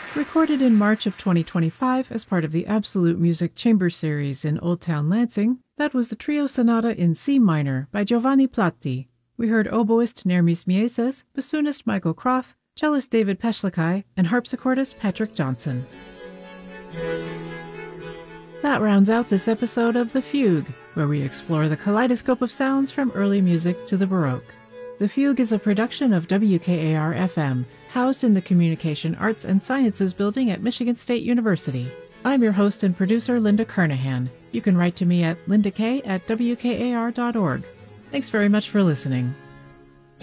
Recorded in March of 2025 as part of the Absolute Music Chamber Series in Old Town Lansing, that was the Trio Sonata in C minor by Giovanni Platti. We heard oboist Nermis Mieses, bassoonist Michael Croft, cellist David Peshlikai, and harpsichordist Patrick Johnson. That rounds out this episode of The Fugue, where we explore the kaleidoscope of sounds from early music to the Baroque. The Fugue is a production of WKAR-FM, housed in the Communication Arts and Sciences Building at Michigan State University. I'm your host and producer, Linda Kernahan. You can write to me at lindak@wkar.org. Thanks very much for listening.